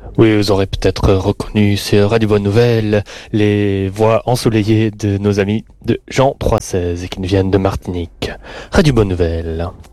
Oui, vous aurez peut-être reconnu sur Radio Bonne Nouvelle les voix ensoleillées de nos amis de Jean 316 qui nous viennent de Martinique. Radio Bonne Nouvelle.